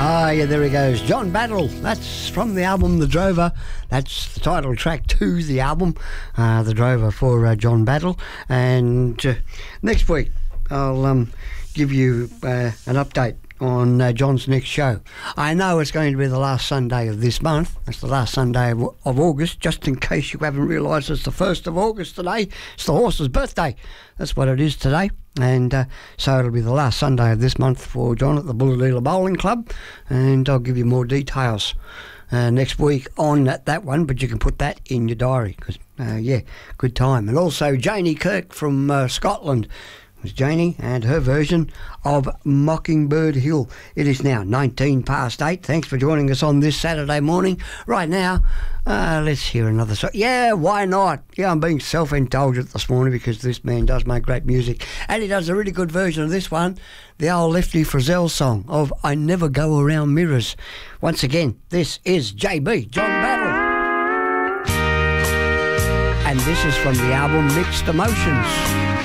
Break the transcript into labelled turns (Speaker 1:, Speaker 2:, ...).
Speaker 1: Ah, yeah, there he goes. John Battle. That's from the album The Drover. That's the title track to the album, The Drover for John Battle. And next week, I'll give you an update on John's next show. I know it's going to be the last Sunday of this month. It's the last Sunday of August, just in case you haven't realised it's the 1st of August today. It's the horse's birthday. That's what it is today. And so it'll be the last Sunday of this month for John at the Bulahdelah Bowling Club. And I'll give you more details next week on that one, but you can put that in your diary because, yeah, good time. And also Janie Kirk from Scotland. Was Janie and her version of Mockingbird Hill. It is now 8:19. Thanks for joining us on this Saturday morning. Right now, let's hear another song. Yeah, why not? Yeah, I'm being self-indulgent this morning because this man does make great music. And he does a really good version of this one, the old Lefty Frizzell song of I Never Go Around Mirrors. Once again, this is JB, John Battle. And this is from the album Mixed Emotions.